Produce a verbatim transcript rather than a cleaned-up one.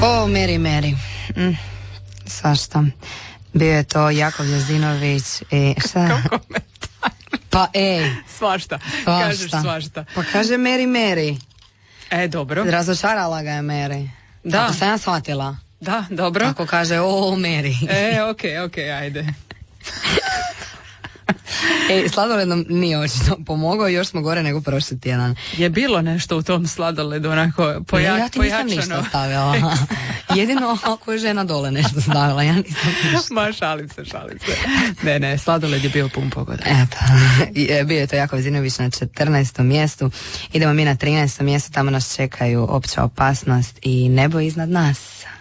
O, Meri, Meri. Mm, svašta. Bio je to Jakov Jezinović i šta? Kao komentar. Pa ej. Svašta. Svašta. Kažeš svašta. Pa kaže Meri, Meri. E, dobro. Razočarala ga je Meri. Da. Ako sam ja shvatila. Da, dobro. Ako kaže o, Meri. E, okej, okay, okej, okay, ajde. Ej, sladoled nam nije očito pomogao, još smo gore nego prošli tjedan. Je bilo nešto u tom sladoledu onako poja, ja ti pojačano? nisam ništa stavila. Jedino ako je žena dole nešto stavila, ja nisam ništa. Ma, šalim se, šalim se. Ne, ne, sladoled je bio pun pogoda. Eto, bio je to Jakov Jezinović na četrnaestom mjestu. Idemo mi na trinaestom mjestu, tamo nas čekaju Opća opasnost i Nebo iznad nas.